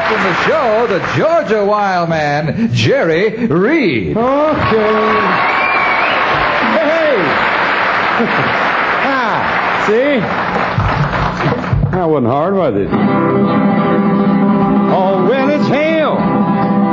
in the show, the Georgia Wild Man, Jerry Reed. Okay. Hey! See? That wasn't hard, was it? Oh, well, it's